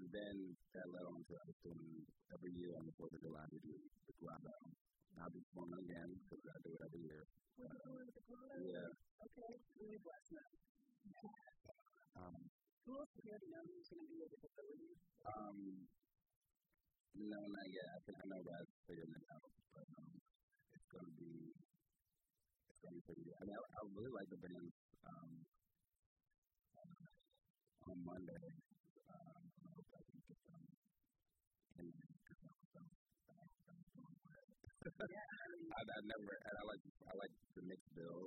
and then that led on to us doing every year on the 4th of July we do the Quad Battle. I'll be performing again because I do it every year. Yeah. Okay. Really blessed now. Who else is here to know who's going to be able to go with you? No, not yet. I know Rod's figuring it out, but it's going to be pretty good. I mean, I really like the band on Monday. I hope I can get them in there because I never, and I like the mixed bill.